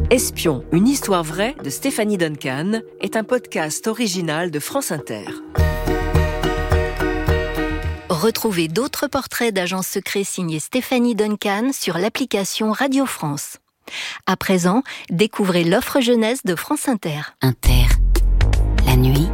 Espion, une histoire vraie de Stéphanie Duncan est un podcast original de France Inter. Retrouvez d'autres portraits d'agents secrets signés Stéphanie Duncan sur l'application Radio France. À présent, découvrez l'offre jeunesse de France Inter. Inter, la nuit,